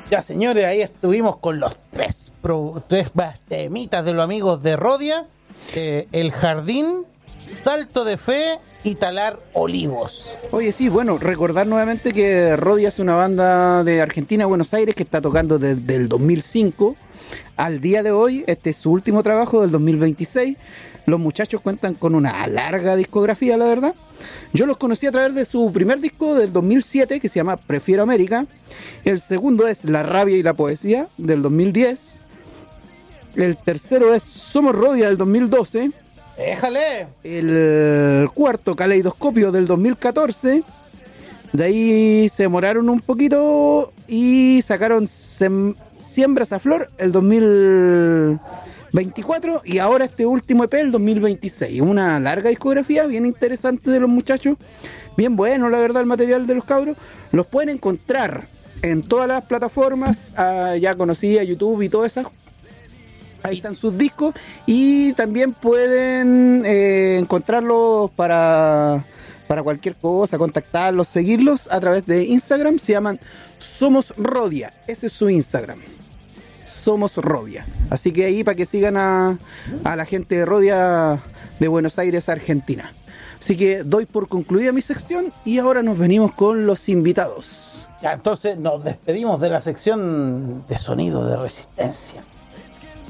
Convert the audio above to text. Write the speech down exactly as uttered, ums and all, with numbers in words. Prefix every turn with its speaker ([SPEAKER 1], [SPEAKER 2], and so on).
[SPEAKER 1] Ya, señores, ahí estuvimos con los tres, pro, tres temitas de los amigos de Rodia, eh, El Jardín, Salto de Fe y Talar Olivos.
[SPEAKER 2] Oye, sí, bueno, recordar nuevamente que Rodia es una banda de Argentina, Buenos Aires, que está tocando desde el dos mil cinco al día de hoy. Este es su último trabajo del dos mil veintiséis. Los muchachos cuentan con una larga discografía, la verdad. Yo los conocí a través de su primer disco del dos mil siete, que se llama Prefiero América. El segundo es La Rabia y la Poesía, del dos mil diez. El tercero es Somos Rodia, del dos mil doce.
[SPEAKER 1] ¡Déjale!
[SPEAKER 2] El cuarto, Caleidoscopio, del dos mil catorce. De ahí se demoraron un poquito y sacaron Sem- Siembras a Flor, el dos mil veinticuatro. Y ahora este último E P, el dos mil veintiséis. Una larga discografía, bien interesante de los muchachos. Bien bueno, la verdad, el material de los cabros. Los pueden encontrar en todas las plataformas, ah, ya conocida, YouTube y todas esas. Ahí están sus discos. Y también pueden eh, encontrarlos para, para cualquier cosa, contactarlos, seguirlos a través de Instagram. Se llaman Somos Rodia. Ese es su Instagram. Somos Rodia. Así que ahí para que sigan a, a la gente de Rodia de Buenos Aires, Argentina. Así que doy por concluida mi sección y ahora nos venimos con los invitados.
[SPEAKER 1] Ya, entonces nos despedimos de la sección de sonido de resistencia.